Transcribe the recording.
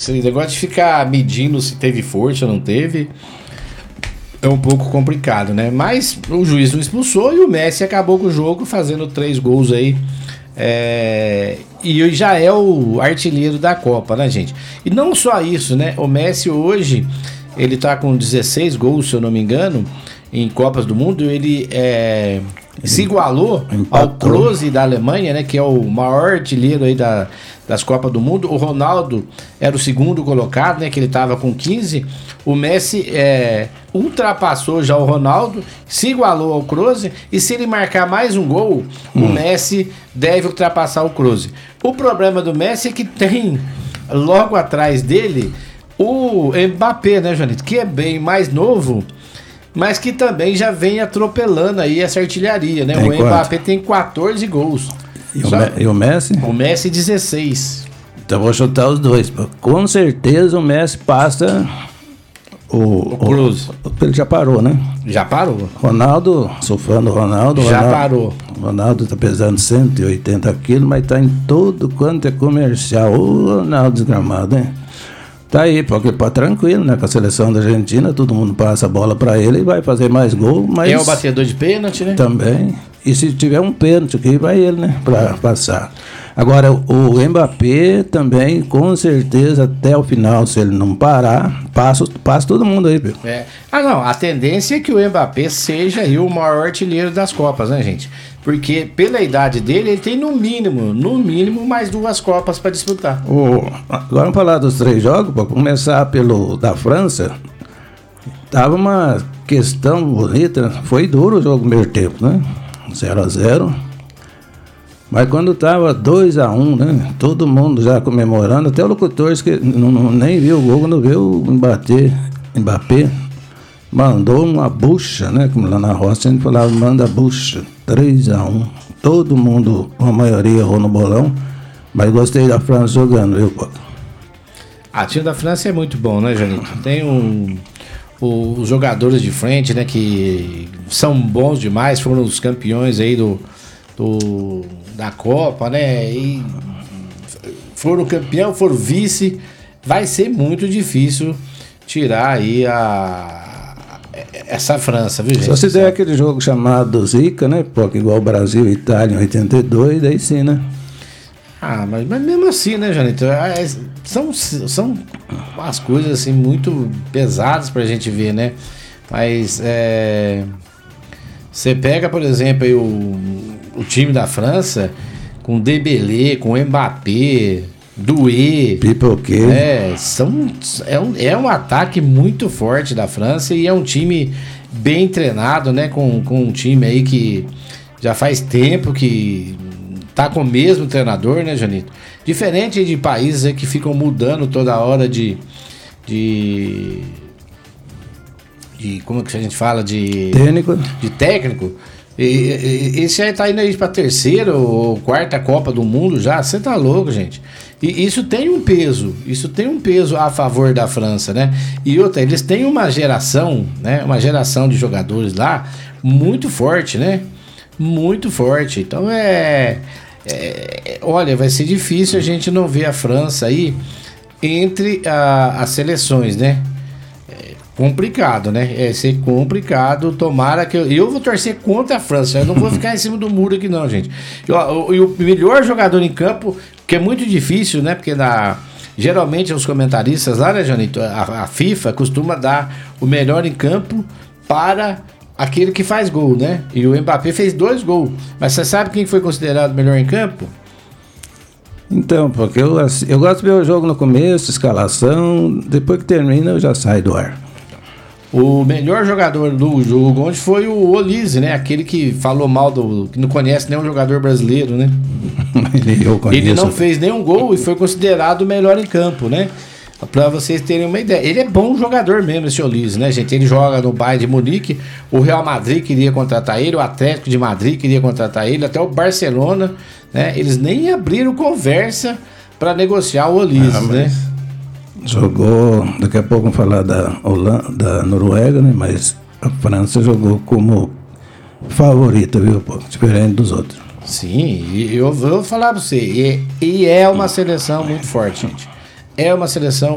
esse negócio de ficar medindo se teve força ou não teve é um pouco complicado, né? Mas o juiz não expulsou e o Messi acabou com o jogo fazendo 3 gols aí. E já é o artilheiro da Copa, né, gente? E não só isso, né? O Messi hoje, ele tá com 16 gols, se eu não me engano, em Copas do Mundo. Ele se igualou ao Klose da Alemanha, né? Que é o maior artilheiro aí das Copas do Mundo. O Ronaldo era o segundo colocado, né? Que ele tava com 15. O Messi ultrapassou já o Ronaldo, se igualou ao Klose. E se ele marcar mais um gol, o Messi deve ultrapassar o Klose. O problema do Messi é que tem logo atrás dele o Mbappé, né, Joanito? Que é bem mais novo, mas que também já vem atropelando aí essa artilharia, né? O Mbappé tem 14 gols. E o Messi? O Messi 16. Então vou chutar os dois. Com certeza o Messi passa o Klose. Ele já parou, né? Já parou. Ronaldo, sou fã do Ronaldo. Já parou. O Ronaldo tá pesando 180 quilos, mas tá em todo quanto é comercial. O Ronaldo desgramado, hein? Tá aí, porque tá tranquilo, né? Com a seleção da Argentina, todo mundo passa a bola pra ele e vai fazer mais gol, mas... É o batedor de pênalti, né? Também. E se tiver um pênalti aqui, vai ele, né? Pra passar. Agora, o Mbappé também, com certeza, até o final, se ele não parar, passa todo mundo aí, viu? Não, a tendência é que o Mbappé seja aí o maior artilheiro das Copas, né, gente? Porque pela idade dele, ele tem no mínimo mais 2 Copas para disputar. Agora vamos falar dos 3 jogos, para começar pelo da França. Tava uma questão bonita, foi duro o jogo no primeiro tempo, né? 0-0. Mas quando tava 2-1, né? Todo mundo já comemorando, até o locutor que nem viu o gol, quando viu o Mbappé mandou uma bucha, né? Como lá na roça a gente falava, manda bucha. 3-1. Todo mundo, a maioria errou no bolão, mas gostei da França jogando, viu, pô? A time da França é muito bom, né, Janito? Tem os jogadores de frente, né, que são bons demais, foram os campeões aí da Copa, né? E foram campeão, foram vice. Vai ser muito difícil tirar aí essa França, viu, gente? Só se der aquele jogo chamado Zica, né? Porque igual o Brasil e Itália em 82, daí sim, né? Mas mesmo assim, né, Janito? São umas coisas assim muito pesadas pra gente ver, né? Mas você pega, por exemplo, aí o time da França com Dembélé, com Mbappé, Doué, Pipoquet. É um ataque muito forte da França e é um time bem treinado, né? Com um time aí que já faz tempo que tá com o mesmo treinador, né, Janito? Diferente de países aí que ficam mudando toda hora de como que a gente fala? De técnico. E esse aí tá indo aí pra 3ª ou 4ª Copa do Mundo já. Você tá louco, gente. E isso tem um peso a favor da França, né? E outra, eles têm uma geração, né? Uma geração de jogadores lá muito forte, né? Muito forte. Então olha, vai ser difícil a gente não ver a França aí entre as seleções, né? Complicado, né? É ser complicado. Tomara que eu vou torcer contra a França. Eu não vou ficar em cima do muro aqui, não, gente. E o melhor jogador em campo, que é muito difícil, né? Porque geralmente os comentaristas lá, né, Janito? A FIFA costuma dar o melhor em campo para aquele que faz gol, né? E o Mbappé fez 2 gols. Mas você sabe quem foi considerado melhor em campo? Então, porque eu gosto de ver o jogo no começo, escalação, depois que termina eu já saio do ar. O melhor jogador do jogo ontem foi o Olise, né? Aquele que falou mal que não conhece nenhum jogador brasileiro, né? Ele não fez nenhum gol e foi considerado o melhor em campo, né? Pra vocês terem uma ideia. Ele é bom jogador mesmo, esse Olise, né, gente? Ele joga no Bayern de Munique, o Real Madrid queria contratar ele, o Atlético de Madrid queria contratar ele, até o Barcelona, né? Eles nem abriram conversa pra negociar o Olise, né? Jogou, daqui a pouco vamos falar da Noruega, né? Mas a França jogou como favorita, viu, pô? Diferente dos outros. Sim, e eu vou falar pra você, e é uma seleção muito forte, gente. É uma seleção